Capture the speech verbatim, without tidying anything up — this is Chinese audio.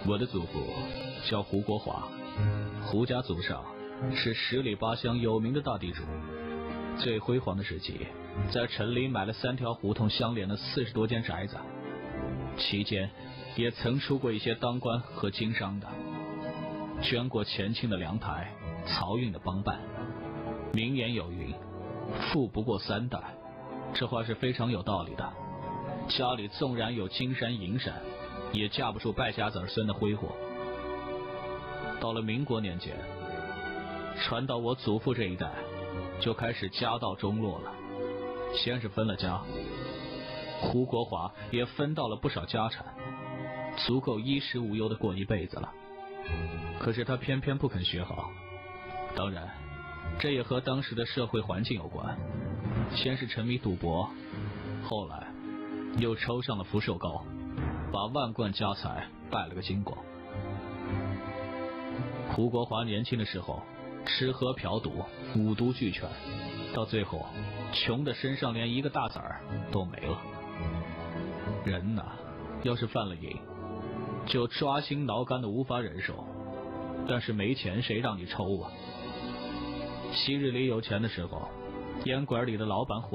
我的祖父叫胡国华，胡家祖上是十里八乡有名的大地主，最辉煌的时期，在城里买了三条胡同相连的四十多间宅子，期间也曾出过一些当官和经商的，捐过前清的粮台、漕运的帮办。名言有云，富不过三代，这话是非常有道理的。家里纵然有金山银山，也架不住败家子儿孙的挥霍。到了民国年间，传到我祖父这一代，就开始家道中落了。先是分了家，胡国华也分到了不少家产，足够衣食无忧的过一辈子了。可是他偏偏不肯学好，当然这也和当时的社会环境有关。先是沉迷赌博，后来又抽上了福寿膏，把万贯家财败了个精光。胡国华年轻的时候吃喝嫖赌五毒俱全，到最后穷的身上连一个大子儿都没了。人呐，要是犯了瘾，就抓心挠肝的无法忍受，但是没钱谁让你抽啊？昔日里有钱的时候，烟馆里的老板火